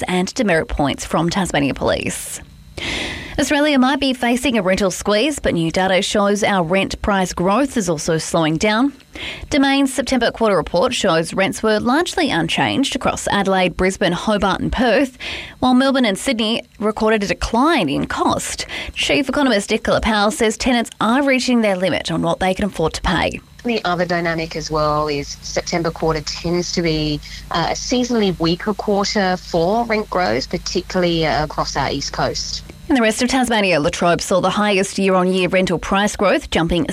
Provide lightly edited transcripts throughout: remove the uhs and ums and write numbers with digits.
and demerit points from Tasmania Police. Australia might be facing a rental squeeze, but new data shows our rent price growth is also slowing down. Domain's September quarter report shows rents were largely unchanged across Adelaide, Brisbane, Hobart and Perth, while Melbourne and Sydney recorded a decline in cost. Chief economist Nicola Powell says tenants are reaching their limit on what they can afford to pay. The other dynamic as well is September quarter tends to be a seasonally weaker quarter for rent growth, particularly across our east coast. In the rest of Tasmania, Latrobe saw the highest year-on-year rental price growth, jumping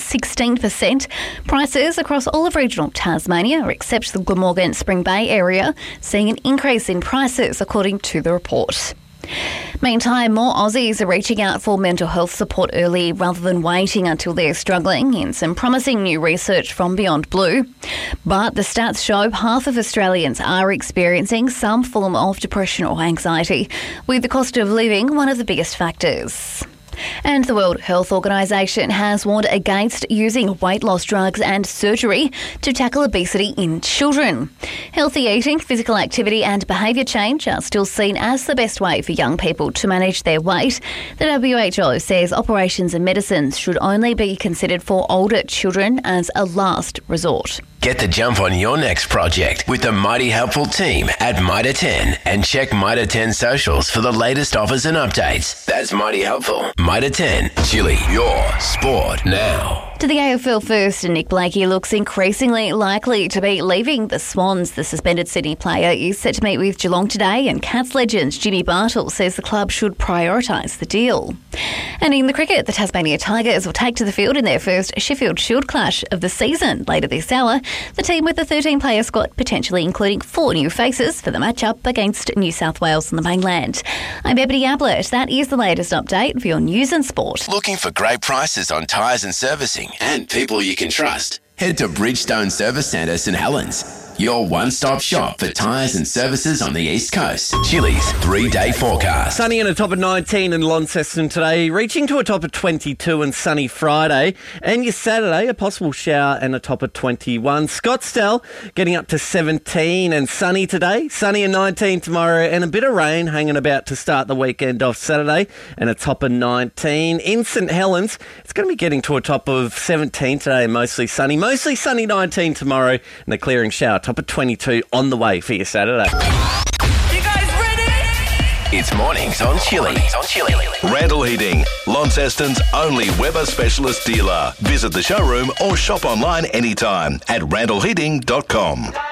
16%. Prices across all of regional Tasmania, except the Glamorgan Spring Bay area, seeing an increase in prices, according to the report. Meantime, more Aussies are reaching out for mental health support early rather than waiting until they're struggling in some promising new research from Beyond Blue. But the stats show half of Australians are experiencing some form of depression or anxiety, with the cost of living one of the biggest factors. And the World Health Organization has warned against using weight loss drugs and surgery to tackle obesity in children. Healthy eating, physical activity and behaviour change are still seen as the best way for young people to manage their weight. The WHO says operations and medicines should only be considered for older children as a last resort. Get the jump on your next project with the Mighty Helpful team at Mitre 10 and check Mitre 10 socials for the latest offers and updates. That's Mighty Helpful. Mitre 10, Chili, your sport now. To the AFL first, Nick Blakey looks increasingly likely to be leaving the Swans. The suspended Sydney player is set to meet with Geelong today, and Cats legend Jimmy Bartle says the club should prioritise the deal. And in the cricket, the Tasmania Tigers will take to the field in their first Sheffield Shield clash of the season later this hour. The team with a 13-player squad, potentially including 4 new faces for the matchup against New South Wales and the mainland. I'm Ebony Ablett. That is the latest update for your news and sport. Looking for great prices on tyres and servicing and people you can trust? Head to Bridgestone Service Centre St Helens, your one-stop shop for tyres and services on the East Coast. Chili's 3-day forecast. Sunny and a top of 19 in Launceston today, reaching to a top of 22 and sunny Friday. And your Saturday, a possible shower and a top of 21. Scottsdale getting up to 17 and sunny today. Sunny and 19 tomorrow and a bit of rain hanging about to start the weekend off Saturday and a top of 19. In St Helens, it's going to be getting to a top of 17 today, mostly sunny. Mostly sunny 19 tomorrow and a clearing shower. Top of 22 on the way for your Saturday. You guys ready? It's Mornings on Chili. Randall Heating, Launceston's only Weber specialist dealer. Visit the showroom or shop online anytime at randallheating.com.